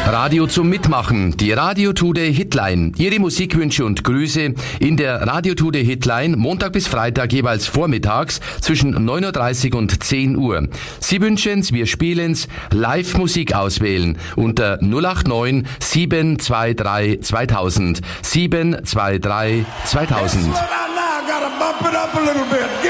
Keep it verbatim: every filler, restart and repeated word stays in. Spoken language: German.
Radio zum Mitmachen, die Radio Today Hitline. Ihre Musikwünsche und Grüße in der Radio Today Hitline Montag bis Freitag jeweils vormittags zwischen neun Uhr dreißig und zehn Uhr. Sie wünschen's, wir spielen's, Live-Musik auswählen unter null acht neun sieben zwei drei zweitausend sieben zwei drei zweitausend.